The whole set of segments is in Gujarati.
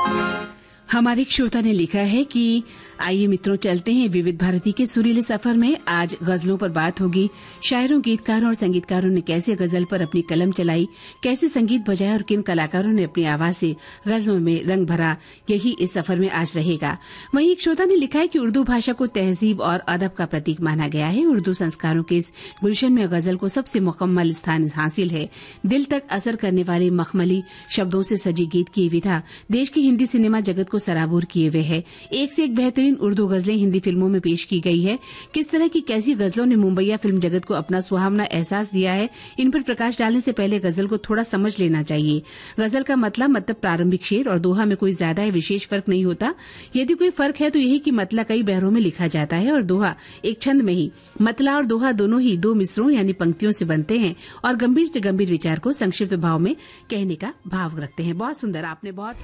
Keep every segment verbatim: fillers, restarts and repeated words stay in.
हमारे एक श्रोता ने लिखा है कि आइए मित्रों चलते हैं विविध भारती के सुरीले सफर में। आज गजलों पर बात होगी। शायरों, गीतकारों और संगीतकारों ने कैसे गजल पर अपनी कलम चलाई, कैसे संगीत बजाया और किन कलाकारों ने अपनी आवाज से गजलों में रंग भरा, यही इस सफर में आज रहेगा। वहीं एक श्रोता ने लिखा है कि उर्दू भाषा को तहजीब और अदब का प्रतीक माना गया है। उर्दू संस्कारों के इस गुलशन में गजल को सबसे मुकम्मल स्थान हासिल है। दिल तक असर करने वाले मखमली शब्दों से सजी गीत की विधा देश की हिंदी सिनेमा जगत को सराबोर किए हुए है। एक से एक बेहतरीन उर्दू गजलें हिंदी फिल्मों में पेश की गई है। किस तरह की कैसी गजलों ने मुंबईया फिल्म जगत को अपना सुहावना एहसास दिया है, इन पर प्रकाश डालने से पहले गजल को थोड़ा समझ लेना चाहिए। गजल का मतलब मतलब प्रारंभिक शेर और दोहा में कोई ज्यादा विशेष फर्क नहीं होता। यदि कोई फर्क है तो यही कि मतला कई बहरों में लिखा जाता है और दोहा एक छंद में ही। मतला और दोहा दोनों ही दो मिसरों यानी पंक्तियों से बनते हैं और गंभीर से गंभीर विचार को संक्षिप्त भाव में कहने का भाव रखते हैं। बहुत सुंदर, आपने बहुत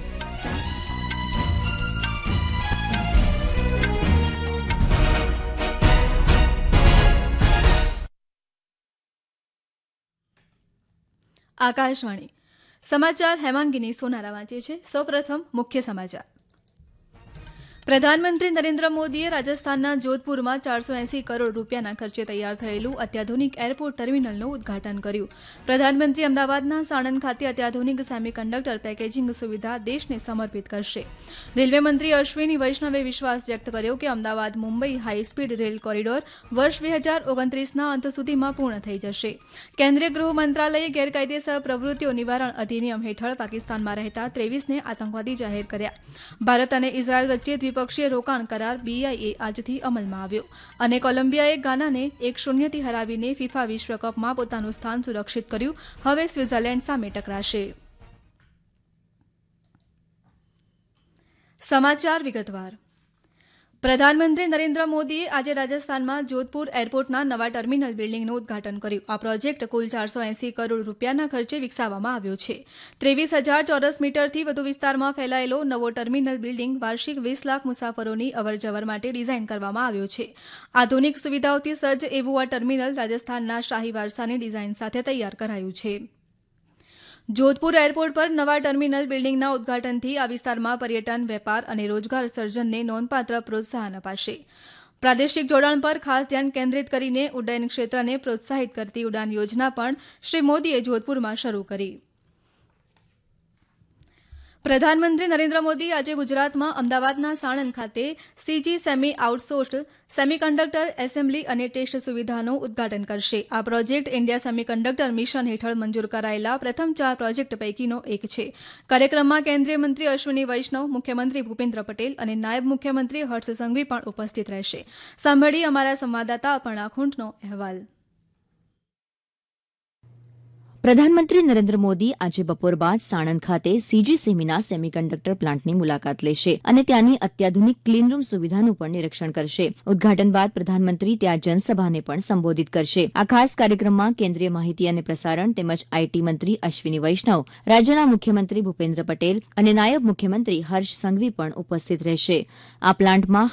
આકાશવાણી સમાચાર હેમાંગીની સોનારા વાંચે છે। સૌપ્રથમ મુખ્ય સમાચાર। પ્રધાનમંત્રી નરેન્દ્ર મોદીએ રાજસ્થાનના જોધપુરમાં ચારસો એસી કરોડ રૂપિયાના ખર્ચે તૈયાર થયેલું અત્યાધુનિક એરપોર્ટ ટર્મિનલનું ઉદઘાટન કર્યું। પ્રધાનમંત્રી અમદાવાદના સાણંદ ખાતે અત્યાધુનિક સેમિકન્ડક્ટર પેકેજિંગ સુવિધા દેશને સમર્પિત કરશે। રેલવે મંત્રી અશ્વિની વૈષ્ણવે વિશ્વાસ વ્યક્ત કર્યો કે Ahmedabad Mumbai high speed rail corridor વર્ષ બે હજાર ઓગણત્રીસના અંત સુધીમાં પૂર્ણ થઈ જશે। કેન્દ્રીય ગૃહ મંત્રાલયે ગેરકાયદેસર પ્રવૃત્તિઓ નિવારણ અધિનિયમ હેઠળ પાકિસ્તાનમાં રહેતા ત્રેવીસને આતંકવાદી જાહેર કર્યા। ભારત અને ઇઝરાયલ વચ્ચે દ્વિપક્ષીય રોકાણ કરાર બીઆઈએ આજથી અમલમાં આવ્યો અને કોલંબિયાએ ગાનાને એક શૂન્યથી હરાવીને ફિફા વિશ્વકપમાં પોતાનું સ્થાન સુરક્ષિત કર્યું। હવે સ્વિટ્ઝરલેન્ડ સામે ટકરાશે। સમાચાર વિગતવાર। પ્રધાનમંત્રી નરેન્દ્ર મોદીએ આજે રાજસ્થાનમાં જોધપુર એરપોર્ટના નવા ટર્મિનલ બિલ્ડિંગનું ઉદઘાટન કર્યું। આ પ્રોજેક્ટ કુલ ચારસો એસી કરોડ રૂપિયાના ખર્ચે વિકસાવવામાં આવ્યો છે। ત્રેવીસ હજાર ચોરસ મીટરથી વધુ વિસ્તારમાં ફેલાયેલો નવો ટર્મિનલ બિલ્ડિંગ વાર્ષિક વીસ લાખ મુસાફરોની અવરજવર માટે ડિઝાઇન કરવામાં આવ્યો છે। આધુનિક સુવિધાઓથી સજ્જ એવું આ ટર્મિનલ રાજસ્થાનના શાહી વારસાની ડિઝાઇન સાથે તૈયાર કરાયું છે। જોધપુર એરપોર્ટ પર નવા ટર્મિનલ બિલ્ડિંગના ઉદઘાટનથી આ વિસ્તારમાં પર્યટન, વેપાર અને રોજગાર સર્જનને નોંધપાત્ર પ્રોત્સાહન અપાશે। પ્રાદેશિક જોડાણ પર ખાસ ધ્યાન કેન્દ્રિત કરીને ઉડ્ડયન ક્ષેત્રને પ્રોત્સાહિત કરતી ઉડાન યોજના પણ શ્રી મોદીએ જોધપુરમાં શરૂ કરી। પ્રધાનમંત્રી નરેન્દ્ર મોદી આજે ગુજરાતમાં અમદાવાદના સાણંદ ખાતે CG semi outsourced semiconductor assembly અને ટેસ્ટ સુવિધાનું ઉદઘાટન કરશે। આ પ્રોજેક્ટ ઇન્ડિયા સેમિકન્ડક્ટર મિશન હેઠળ મંજૂર કરાયેલા પ્રથમ ચાર પ્રોજેક્ટ પૈકીનો એક છે। કાર્યક્રમમાં કેન્દ્રીય મંત્રી અશ્વિની વૈષ્ણવ, મુખ્યમંત્રી ભૂપેન્દ્ર પટેલ અને નાયબ મુખ્યમંત્રી હર્ષ સંઘવી પણ ઉપસ્થિત રહેશે। સાંભળી અમારા સંવાદદાતા અપર્ણા ખૂંટનો અહેવાલ। પ્રધાનમંત્રી નરેન્દ્ર મોદી આજે બપોર બાદ સાણંદ ખાતે સીજી સેમીના સેમિકન્ડક્ટર પ્લાન્ટની મુલાકાત લેશે અને ત્યાંની અત્યાધુનિક ક્લીનરૂમ સુવિધાનું પણ નિરીક્ષણ કરશે। ઉદઘાટન બાદ પ્રધાનમંત્રી ત્યાં જનસભાને પણ સંબોધિત કરશે। આ ખાસ કાર્યક્રમમાં કેન્દ્રીય માહિતી અને પ્રસારણ તેમજ આઈટી મંત્રી અશ્વિની વૈષ્ણવ, રાજ્યના મુખ્યમંત્રી ભૂપેન્દ્ર પટેલ અને નાયબ મુખ્યમંત્રી હર્ષ સંઘવી પણ ઉપસ્થિત રહેશે। આ પ્લાન્ટમાં